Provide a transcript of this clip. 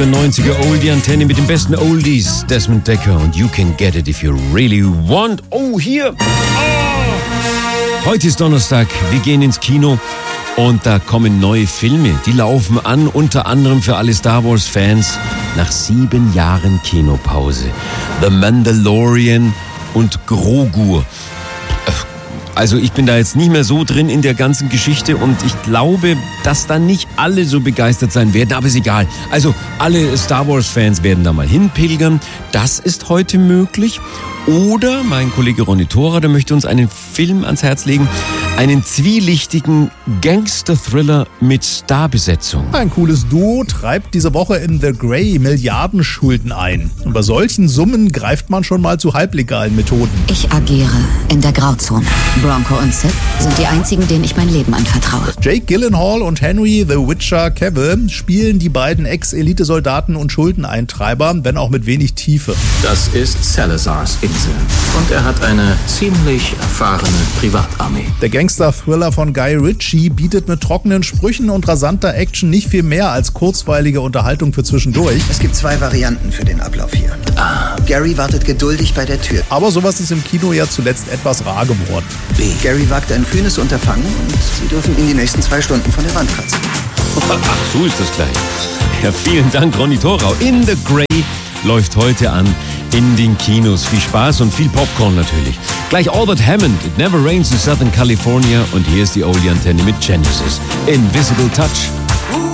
80er, 90er Oldie-Antenne mit den besten Oldies. Desmond Decker und You Can Get It If You Really Want. Oh, hier. Heute ist Donnerstag, wir gehen ins Kino und da kommen neue Filme. Die laufen an, unter anderem für alle Star Wars-Fans nach 7 Jahren Kinopause. The Mandalorian und Grogu. Also ich bin da jetzt nicht mehr so drin in der ganzen Geschichte und ich glaube, dass da nicht alle so begeistert sein werden, aber ist egal. Also alle Star Wars-Fans werden da mal hinpilgern. Das ist heute möglich. Oder mein Kollege Ronny Thora, der möchte uns einen Film ans Herz legen, einen zwielichtigen Gangster-Thriller mit Starbesetzung. Ein cooles Duo treibt diese Woche in The Grey Milliardenschulden ein. Und bei solchen Summen greift man schon mal zu halblegalen Methoden. Ich agiere in der Grauzone. Bronco und Sid sind die einzigen, denen ich mein Leben anvertraue. Jake Gyllenhaal und Henry The Witcher Cavill spielen die beiden Ex-Elitesoldaten und Schuldeneintreiber, wenn auch mit wenig Tiefe. Das ist Salazars Insel. Und er hat eine ziemlich erfahrene Privatarmee. Der Gangster-Thriller von Guy Ritchie bietet mit trockenen Sprüchen und rasanter Action nicht viel mehr als kurzweilige Unterhaltung für zwischendurch. Es gibt 2 Varianten für den Ablauf hier. Gary wartet geduldig bei der Tür. Aber sowas ist im Kino ja zuletzt etwas rar geworden. B. Gary wagt ein kühnes Unterfangen und Sie dürfen ihn die nächsten 2 Stunden von der Wand kratzen. Ach, so ist das gleich. Ja, vielen Dank, Ronny Thorau. In the Grey läuft heute an in den Kinos. Viel Spaß und viel Popcorn natürlich. Gleich Albert Hammond, It Never Rains in Southern California. Und hier ist die Oldie-Antenne mit Genesis. Invisible Touch.